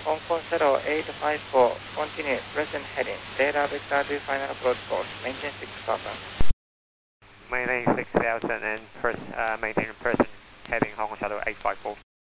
Hong Kong 0854, continue, present heading, data recovery final approach course, maintain 6000. Maintain 6000 and maintenance person heading Hong Kong Shuttle 854.